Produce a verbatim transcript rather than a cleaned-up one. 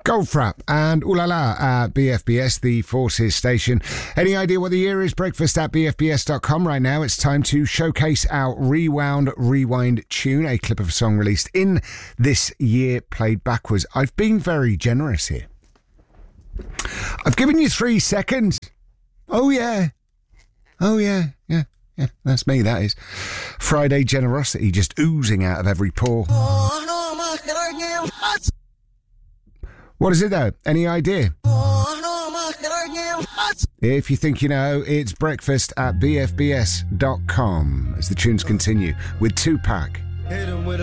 Goldfrapp and Ooh La La at B F B S, the Forces station. Any idea what the year is? Breakfast at b f b s dot com. Right now, it's time to showcase our Rewound Rewind tune, a clip of a song released in this year, played backwards. I've been very generous here. I've given you three seconds. Oh, yeah. Oh, yeah, yeah, yeah. That's me, that is. Friday generosity just oozing out of every pore. What is it, though? Any idea? If you think you know, it's breakfast at b f b s dot com as the tunes continue with Tupac.